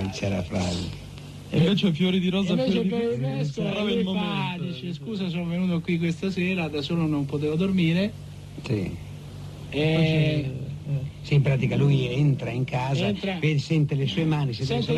c'era Flavio. E invece fiori di rosa, invece fiori il vescovo sembrava il momento. dice scusa, sono venuto qui questa sera, da solo non potevo dormire. Sì. E Sì, in pratica lui entra in casa, Entra. sente le sue mani, sente le Sente sue